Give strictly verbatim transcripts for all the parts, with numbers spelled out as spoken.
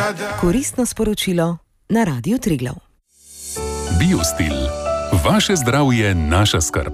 Koristno sporočilo na Radiu Triglav. Biostil. Vaše zdravje, naša skrb.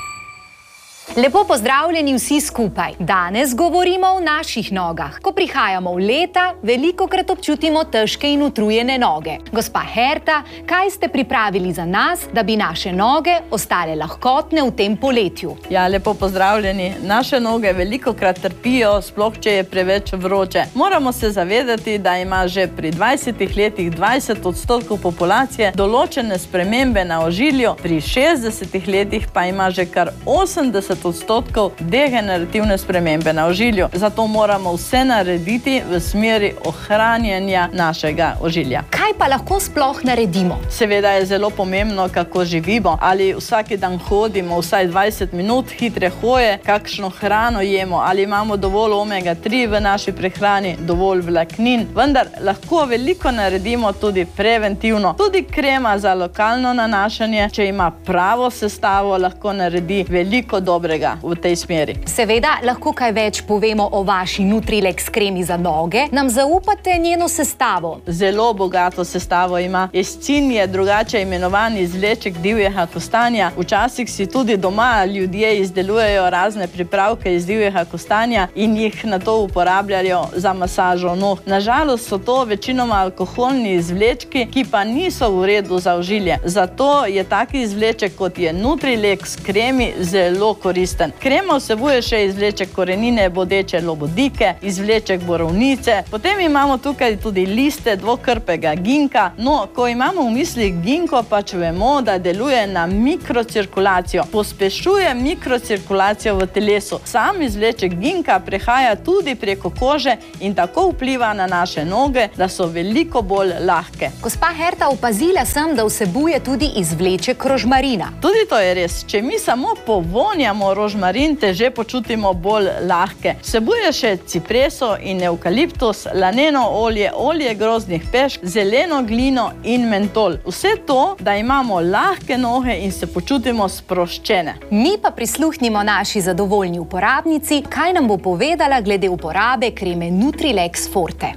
Lepo pozdravljeni vsi skupaj. Danes govorimo o naših nogah. Ko prihajamo v leta, velikokrat občutimo težke in utrujene noge. Gospa Herta, kaj ste pripravili za nas, da bi naše noge ostale lahkotne v tem poletju? Ja, lepo pozdravljeni. Naše noge velikokrat trpijo, sploh če je preveč vroče. Moramo se zavedati, da ima že pri dvajsetih letih dvajset odstotkov populacije določene spremembe na ožilju, pri šestdesetih letih pa ima že kar osemdeset odstotkov degenerativne spremembe na ožilju. Zato moramo vse narediti v smeri ohranjanja našega ožilja. Kaj pa lahko sploh naredimo? Seveda je zelo pomembno, kako živimo. Ali vsak dan hodimo vsaj dvajset minut hitre hoje, kakšno hrano jemo, ali imamo dovolj omega tri v naši prehrani, dovolj vlaknin. Vendar lahko veliko naredimo tudi preventivno. Tudi krema za lokalno nanašanje, če ima pravo sestavo, lahko naredi veliko dobrega v tej smeri. Seveda, lahko kaj več povemo o vaši Nutrilex kremi za noge. Nam zaupate njeno sestavo? Zelo bogato sestavo ima. Escin je drugače imenovan izvleček divjega kostanja. Včasih si tudi doma ljudje izdelujejo razne pripravke iz divjega kostanja in jih nato uporabljajo za masažo nog. Nažalost so to večinoma alkoholni izvlečki, ki pa niso v redu za ožilje. Zato je taki izvleček, kot je Nutrilex kremi, zelo koristen. Krema vsebuje še izvleček korenine bodeče lobodike, izvleček borovnice, potem imamo tukaj tudi liste dvokrpega ginka. No, ko imamo v mislih ginko, pač vemo, da deluje na mikrocirkulacijo. Pospešuje mikrocirkulacijo v telesu. Sam izvleček ginka prehaja tudi preko kože in tako vpliva na naše noge, da so veliko bolj lahke. Gospa Herta, opazila sem, da vsebuje tudi izvleček rožmarina. Tudi to je res. Če mi samo povonjamo rožmarin, te že počutimo bolj lahke. Vsebuje še cipreso in evkaliptus, laneno olje, olje grozdnih pešk, zeleno glino in mentol. Vse to, da imamo lahke noge in se počutimo sproščene. Mi pa prisluhnimo naši zadovoljni uporabnici, kaj nam bo povedala glede uporabe kreme Nutrilex Forte.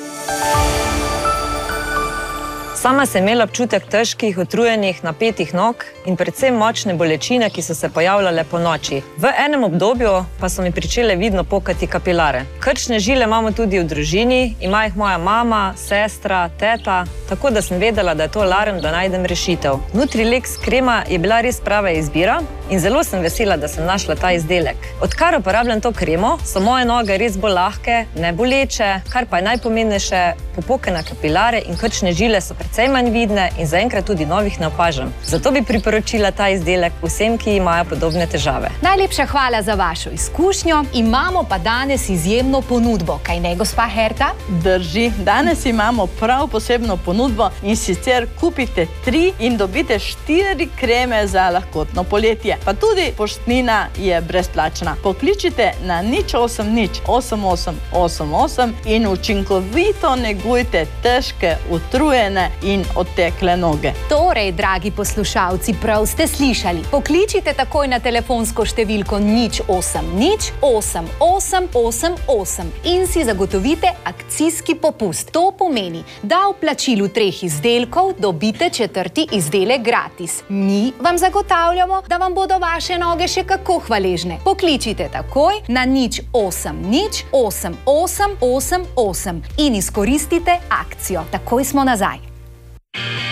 Sama sem imela občutek težkih, utrujenih, napetih nog in predvsem močne bolečine, ki so se pojavljale po noči. V enem obdobju pa so mi pričele vidno pokati kapilare. Krčne žile imamo tudi v družini, ima jih moja mama, sestra, teta, tako da sem vedela, da je to alarm, da najdem rešitev. Nutrilex krema je bila res prava izbira in zelo sem vesela, da sem našla ta izdelek. Odkar uporabljam to kremo, so moje noge res bolj lahke, ne boleče, kar pa je najpomembnejše, popokane kapilare in krčne žile so precej manj vidne in zaenkrat tudi novih ne opažam. Zato bi priporočila ta izdelek vsem, ki imajo podobne težave. Najlepša hvala za vašo izkušnjo. Imamo pa danes izjemno ponudbo, kaj ne, gospa Herta? Drži. Danes imamo prav posebno ponudbo in sicer kupite tri in dobite štiri kreme za lahkotno poletje. Pa tudi poštnina je brezplačna. Pokličite na nič osem nič osem osem osem osem in učinkovito negujte težke, utrujene in odtekle noge. Torej, dragi poslušalci, prav ste slišali. Pokličite takoj na telefonsko številko nič osem nič osem osem osem osem in si zagotovite akcijski popust. To pomeni, da v plačilu treh izdelkov dobite četrti izdelek gratis. Mi vam zagotavljamo, da vam bodo vaše noge še kako hvaležne. Pokličite takoj na nič osem nič osem osem osem osem in izkoristite akcijo. Takoj smo nazaj.